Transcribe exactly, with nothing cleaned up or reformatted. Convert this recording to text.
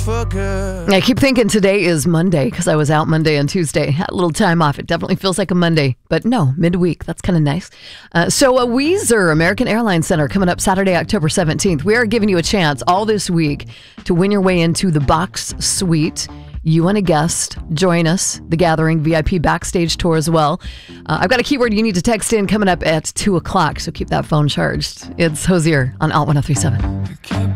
for good. I keep thinking today is Monday because I was out Monday and Tuesday. Had a little time off. It definitely feels like a Monday, but no, midweek. That's kind of nice. Uh, so a Weezer American Airlines Center coming up Saturday, October seventeenth. We are giving you a chance all this week to win your way into the box suite. You and a guest join us, The Gathering V I P backstage tour as well. Uh, I've got a keyword you need to text in coming up at two o'clock, so keep that phone charged. It's Hozier on Alt one oh three point seven.